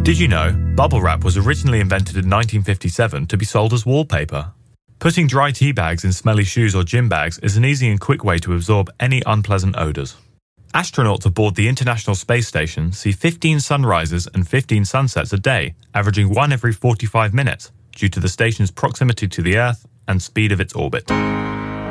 Did you know bubble wrap was originally invented in 1957 to be sold as wallpaper? Putting dry tea bags in smelly shoes or gym bags is an easy and quick way to absorb any unpleasant odours. Astronauts aboard the International Space Station see 15 sunrises and 15 sunsets a day, averaging one every 45 minutes, due to the station's proximity to the Earth and speed of its orbit.